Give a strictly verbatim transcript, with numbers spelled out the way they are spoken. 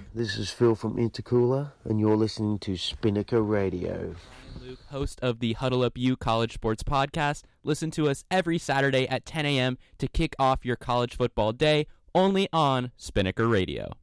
This is Phil from Intercooler, and you're listening to Spinnaker Radio. I'm Luke, host of the Huddle Up U College Sports Podcast. Listen to us every Saturday at ten a.m. to kick off your college football day, only on Spinnaker Radio.